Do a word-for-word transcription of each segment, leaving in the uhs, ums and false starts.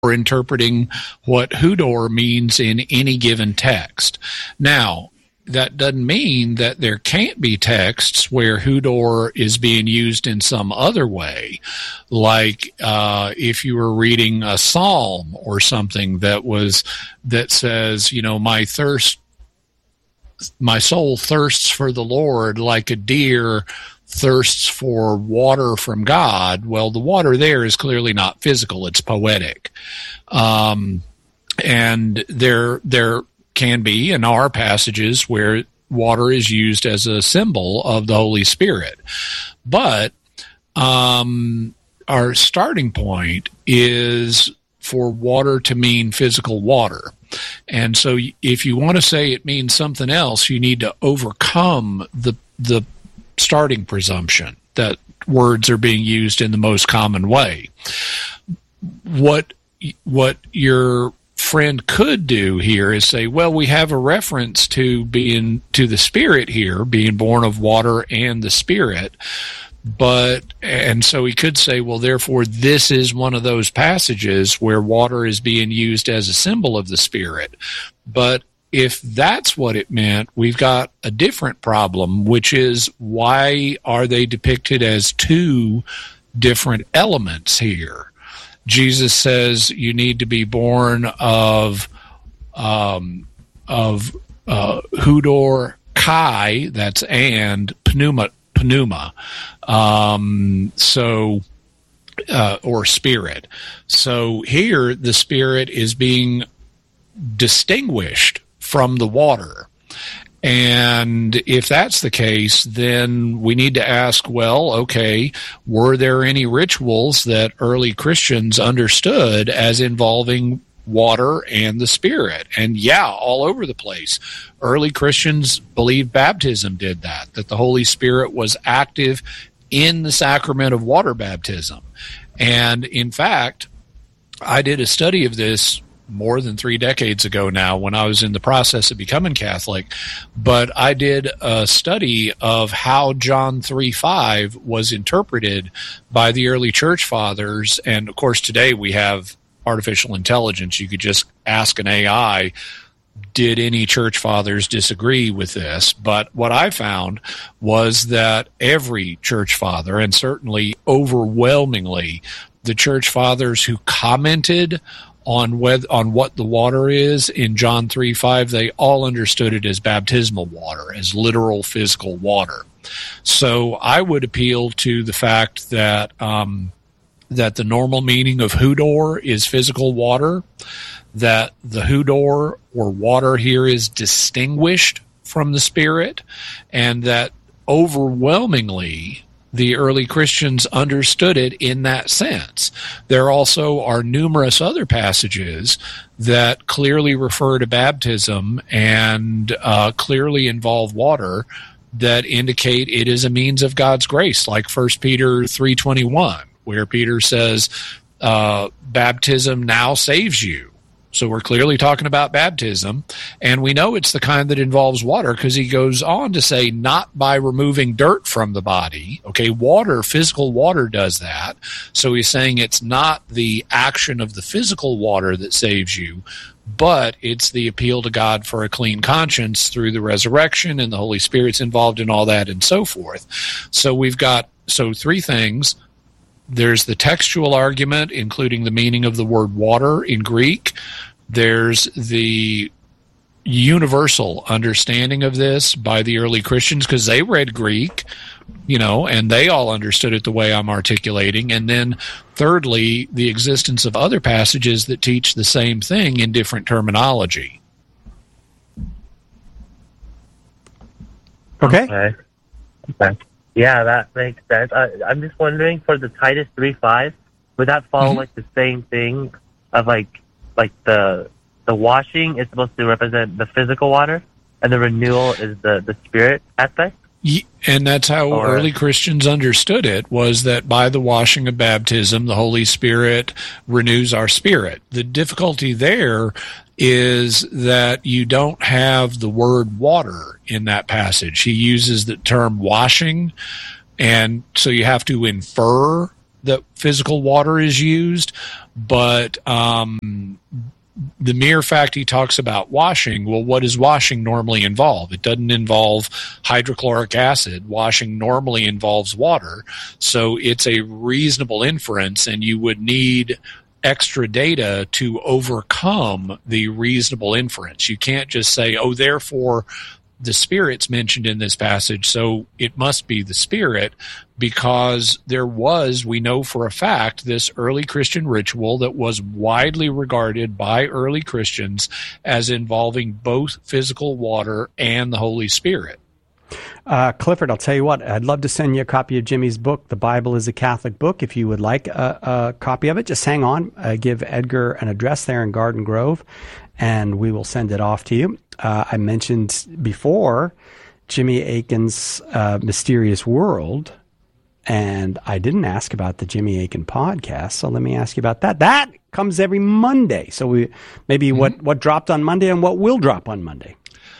or interpreting what hudor means in any given text. Now, that doesn't mean that there can't be texts where hudor is being used in some other way, like uh, if you were reading a psalm or something that was that says, you know, my thirst, my soul thirsts for the Lord like a deer thirsts for water from God. Well, the water there is clearly not physical; it's poetic, um, and there there can be and are passages where water is used as a symbol of the Holy Spirit. But um, our starting point is for water to mean physical water. And so if you want to say it means something else, you need to overcome the the starting presumption that words are being used in the most common way. What what your friend could do here is say, well, we have a reference to being to the Spirit here, being born of water and the Spirit, but and so he could say, well, therefore this is one of those passages where water is being used as a symbol of the Spirit. But if that's what it meant, we've got a different problem, which is why are they depicted as two different elements here? Jesus says you need to be born of um, of uh, hudor kai, that's and pneuma pneuma, um, so uh, or spirit. So here the Spirit is being distinguished from the water. And if that's the case, then we need to ask, well, okay, were there any rituals that early Christians understood as involving water and the Spirit? And yeah, all over the place. Early Christians believed baptism did that, that the Holy Spirit was active in the sacrament of water baptism. And in fact, I did a study of this more than three decades ago now when I was in the process of becoming Catholic, but I did a study of how John three five was interpreted by the early church fathers. And of course, today we have artificial intelligence. You could just ask an A I, did any church fathers disagree with this? But what I found was that every church father, and certainly overwhelmingly the church fathers who commented on whether, on what the water is in John three five, they all understood it as baptismal water, as literal physical water. So I would appeal to the fact that um, that the normal meaning of hudor is physical water, that the hudor or water here is distinguished from the Spirit, and that overwhelmingly the early Christians understood it in that sense. There also are numerous other passages that clearly refer to baptism and uh, clearly involve water that indicate it is a means of God's grace, like First Peter three twenty-one, where Peter says, uh, baptism now saves you. So we're clearly talking about baptism, and we know it's the kind that involves water because he goes on to say not by removing dirt from the body. Okay, water, physical water does that. So he's saying it's not the action of the physical water that saves you, but it's the appeal to God for a clean conscience through the resurrection, and the Holy Spirit's involved in all that and so forth. So we've got, so three things. There's the textual argument, including the meaning of the word water in Greek. There's the universal understanding of this by the early Christians because they read Greek, you know, and they all understood it the way I'm articulating. And then thirdly, the existence of other passages that teach the same thing in different terminology. Okay. Okay. Okay. Yeah, that makes sense. I, I'm just wondering, for the Titus three five, would that follow mm-hmm. like the same thing of like like the the washing is supposed to represent the physical water, and the renewal is the, the spirit aspect? And that's how or, early Christians understood it, was that by the washing of baptism, the Holy Spirit renews our spirit. The difficulty there is that you don't have the word water in that passage. He uses the term washing, and so you have to infer that physical water is used, but um, the mere fact he talks about washing, well, what does washing normally involve? It doesn't involve hydrochloric acid. Washing normally involves water. So it's a reasonable inference, and you would need extra data to overcome the reasonable inference. You can't just say, oh, therefore the Spirit's mentioned in this passage, so it must be the Spirit, because there was, we know for a fact, this early Christian ritual that was widely regarded by early Christians as involving both physical water and the Holy Spirit. Uh, Clifford, I'll tell you what, I'd love to send you a copy of Jimmy's book, The Bible is a Catholic Book. If you would like a, a copy of it, just hang on. Uh, give Edgar an address there in Garden Grove, and we will send it off to you. Uh, I mentioned before Jimmy Akin's uh, Mysterious World, and I didn't ask about the Jimmy Akin podcast, so let me ask you about that. That comes every Monday. So we maybe mm-hmm. what, what dropped on Monday and what will drop on Monday.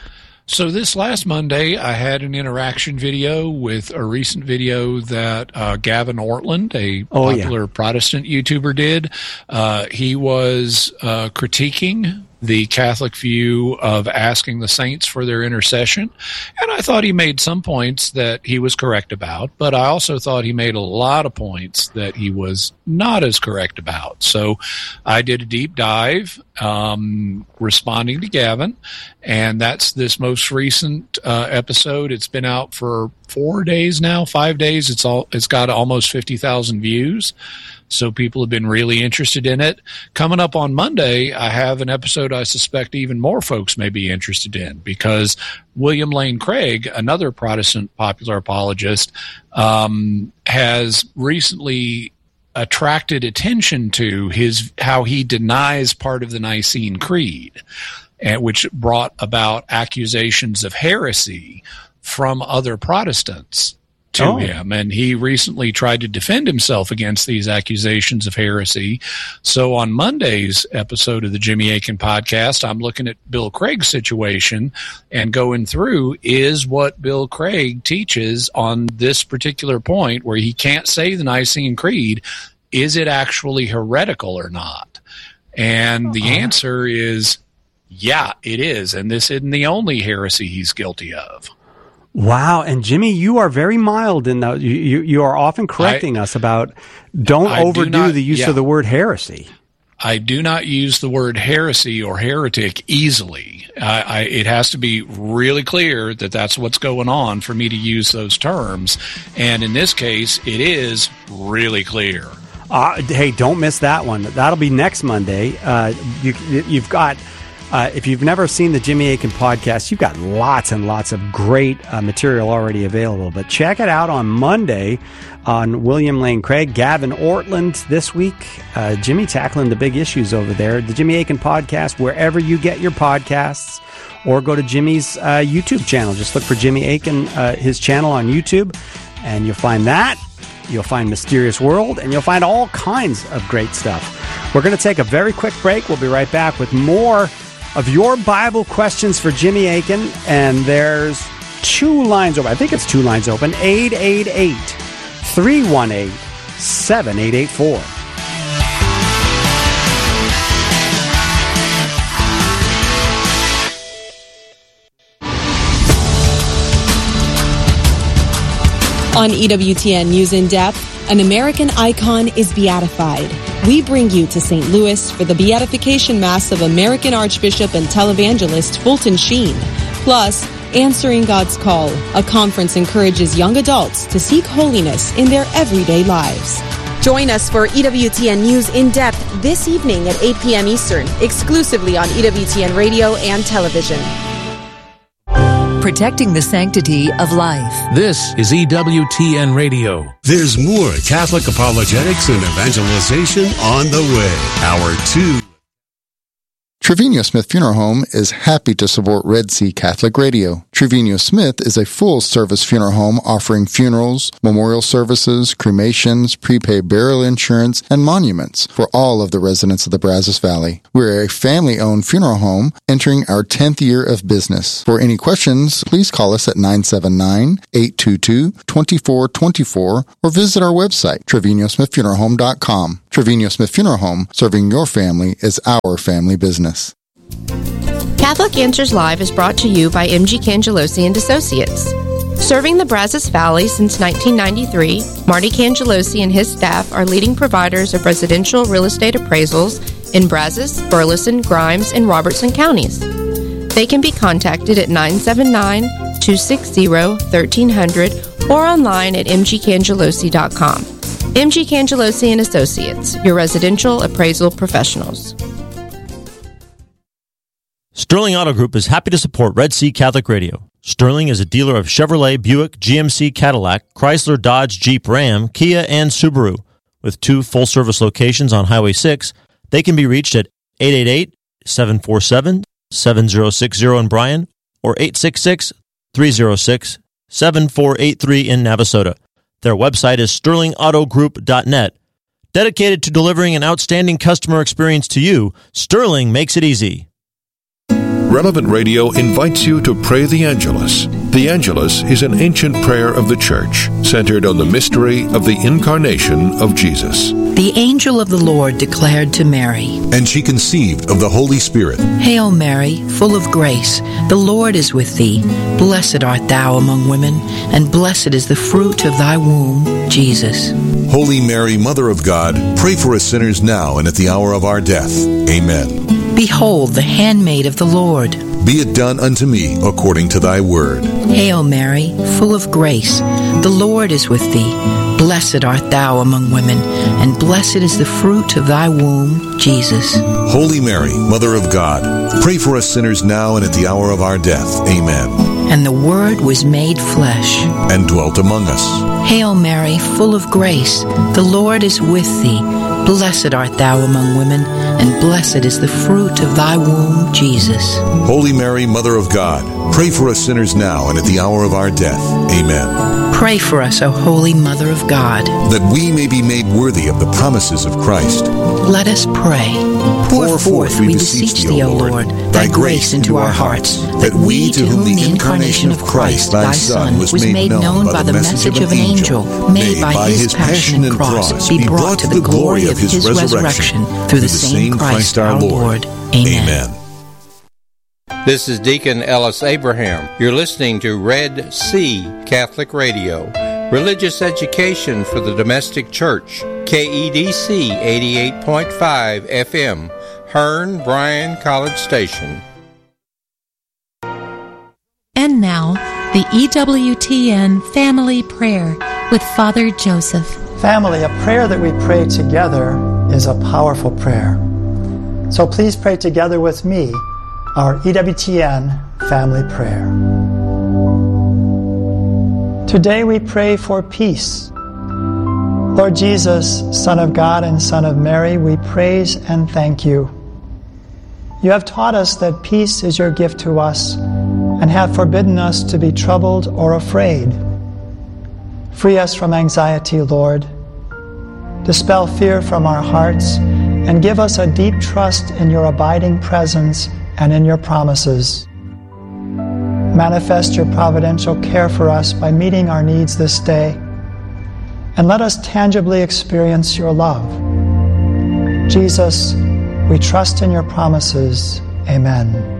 So this last Monday, I had an interaction video with a recent video that uh, Gavin Ortland, a oh, popular yeah. Protestant YouTuber, did. Uh, he was uh, critiquing the Catholic view of asking the saints for their intercession. And I thought he made some points that he was correct about, but I also thought he made a lot of points that he was not as correct about. So I did a deep dive um, responding to Gavin, and that's this most recent uh, episode. It's been out for four days now, five days. It's all, it's got almost fifty thousand views. So people have been really interested in it. Coming up on Monday, I have an episode I suspect even more folks may be interested in, because William Lane Craig, another Protestant popular apologist, um, has recently attracted attention to his how he denies part of the Nicene Creed, and which brought about accusations of heresy from other Protestants to oh. him, and he recently tried to defend himself against these accusations of heresy. So on Monday's episode of the Jimmy Akin podcast, I'm looking at Bill Craig's situation and going through, is what Bill Craig teaches on this particular point where he can't say the Nicene Creed, is it actually heretical or not? And the uh-huh. answer is, yeah, it is, and this isn't the only heresy he's guilty of. Wow. And Jimmy, you are very mild in that. You, you, you are often correcting I, us about don't I overdo do not, the use yeah. of the word heresy. I do not use the word heresy or heretic easily. I, I, it has to be really clear that that's what's going on for me to use those terms. And in this case, it is really clear. Uh, hey, don't miss that one. That'll be next Monday. Uh, you, you've got... Uh, if you've never seen the Jimmy Akin podcast, you've got lots and lots of great uh, material already available. But check it out on Monday on William Lane Craig, Gavin Ortland this week. Uh, Jimmy tackling the big issues over there. The Jimmy Akin podcast, wherever you get your podcasts, or go to Jimmy's uh, YouTube channel. Just look for Jimmy Akin, uh, his channel on YouTube, and you'll find that. You'll find Mysterious World, and you'll find all kinds of great stuff. We're going to take a very quick break. We'll be right back with more of your Bible questions for Jimmy Akin, and there's two lines open. I think it's two lines open. eight eight eight, three one eight, seven eight eight four. On E W T N News in Depth, an American icon is beatified. We bring you to Saint Louis for the beatification mass of American Archbishop and televangelist Fulton Sheen. Plus, Answering God's Call, a conference encourages young adults to seek holiness in their everyday lives. Join us for E W T N News in Depth this evening at eight p.m. Eastern, exclusively on E W T N Radio and television. Protecting the sanctity of life. This is E W T N Radio. There's more Catholic apologetics and evangelization on the way. Hour two. Trevino Smith Funeral Home is happy to support Red Sea Catholic Radio. Trevino Smith is a full-service funeral home offering funerals, memorial services, cremations, prepaid burial insurance, and monuments for all of the residents of the Brazos Valley. We're a family-owned funeral home entering our tenth year of business. For any questions, please call us at nine seven nine, eight two two, two four two four or visit our website, Trevino Smith Funeral Home dot com. Trevino Smith Funeral Home, serving your family is our family business. Catholic Answers Live is brought to you by M G Cangelosi and Associates. Serving the Brazos Valley since nineteen ninety-three, Marty Cangelosi and his staff are leading providers of residential real estate appraisals in Brazos, Burleson, Grimes, and Robertson counties. They can be contacted at nine seven nine, two six zero, one three zero zero or online at m g cangelosi dot com. M G Cangelosi and Associates, your residential appraisal professionals. Sterling Auto Group is happy to support Red Sea Catholic Radio. Sterling is a dealer of Chevrolet, Buick, G M C, Cadillac, Chrysler, Dodge, Jeep, Ram, Kia, and Subaru. With two full-service locations on Highway six, they can be reached at eight eight eight, seven four seven, seven zero six zero in Bryan or eight six six, three zero six, seven four eight three in Navasota. Their website is sterling auto group dot net. Dedicated to delivering an outstanding customer experience to you, Sterling makes it easy. Relevant Radio invites you to pray the Angelus. The Angelus is an ancient prayer of the Church, centered on the mystery of the incarnation of Jesus. The angel of the Lord declared to Mary, and she conceived of the Holy Spirit. Hail Mary, full of grace, the Lord is with thee. Blessed art thou among women, and blessed is the fruit of thy womb, Jesus. Holy Mary, Mother of God, pray for us sinners now and at the hour of our death. Amen. Behold, the handmaid of the Lord. Be it done unto me according to thy word. Hail Mary, full of grace, the Lord is with thee. Blessed art thou among women, and blessed is the fruit of thy womb, Jesus. Holy Mary, Mother of God, pray for us sinners now and at the hour of our death. Amen. And the Word was made flesh, and dwelt among us. Hail Mary, full of grace, the Lord is with thee. Blessed art thou among women, and blessed is the fruit of thy womb, Jesus. Holy Mary, Mother of God, pray for us sinners now and at the hour of our death. Amen. Pray for us, O Holy Mother of God, that we may be made worthy of the promises of Christ. Let us pray. Pour, Pour forth, we beseech thee, O Lord, thy grace into our hearts, that we, to whom the incarnation of Christ, thy Son, was made known by the message of an angel, may by his passion and cross be brought to the glory of his resurrection, through the same Christ our Lord. Amen. This is Deacon Ellis Abraham. You're listening to Red Sea Catholic Radio, religious education for the domestic church, K E D C eighty-eight point five F M, Hearn, Bryan College Station. And now, the E W T N Family Prayer with Father Joseph. Family, a prayer that we pray together is a powerful prayer. So please pray together with me our E W T N Family Prayer. Today we pray for peace. Lord Jesus, Son of God and Son of Mary, we praise and thank you. You have taught us that peace is your gift to us and have forbidden us to be troubled or afraid. Free us from anxiety, Lord. Dispel fear from our hearts and give us a deep trust in your abiding presence and in your promises. Manifest your providential care for us by meeting our needs this day, and let us tangibly experience your love. Jesus, we trust in your promises. Amen.